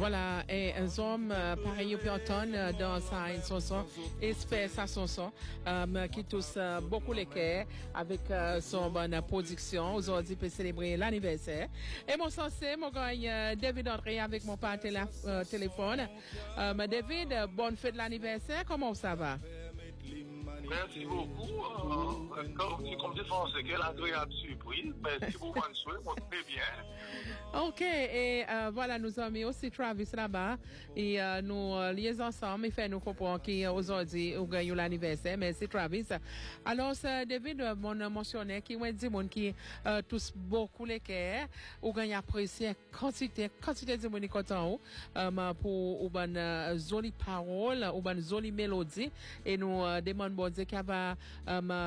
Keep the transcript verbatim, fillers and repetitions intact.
Voilà, et un homme euh, pareil au Anton euh, dans sa chanson, espère sa chanson, euh, qui touche euh, beaucoup les cœurs avec euh, son bonne production. Aujourd'hui, peut célébrer l'anniversaire. Et mon sensé, mon gagne euh, David André avec mon père télé, euh, téléphone. Euh, David, bonne fête de l'anniversaire. Comment ça va? Merci beaucoup. Euh, comme tu comme c'est quelle agréable surprise. Merci beaucoup, François. On très bien. OK. Et euh, voilà, nous avons mis aussi Travis là-bas. Et euh, nous euh, lions ensemble et fait nous comprendre qu'aujourd'hui, nous gagnons l'anniversaire. Merci, Travis. Alors, c'est David, mon mentionné, qui m'a dit, mon qui euh, tous beaucoup les cœurs, ou gagne apprécier quantité, quantité de monde content, euh, pour, ou bonne euh, jolie parole, ou bonne jolie mélodie. Et nous euh, demandons bon Dieu qu'il va, euh,